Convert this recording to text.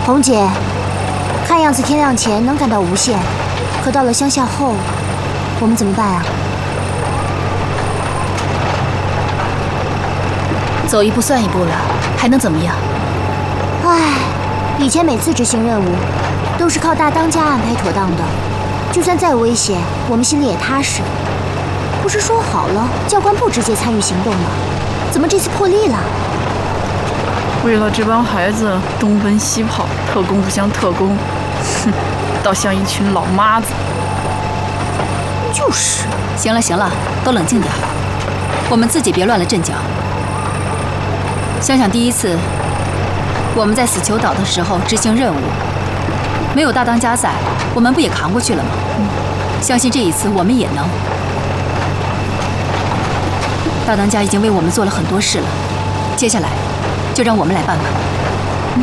红姐，看样子天亮前能赶到无限，可到了乡下后，我们怎么办啊？ 走一步算一步了，还能怎么样？ 唉，以前每次执行任务，都是靠大当家安排妥当的，就算再危险，我们心里也踏实。不是说好了教官不直接参与行动吗？怎么这次破例了？ 为了这帮孩子东奔西跑，特工不像特工，哼，倒像一群老妈子。 就是。 行了行了，都冷静点，我们自己别乱了阵脚。想想第一次我们在死囚岛的时候执行任务，没有大当家在，我们不也扛过去了吗？相信这一次我们也能。大当家已经为我们做了很多事了，接下来就让我们来办吧。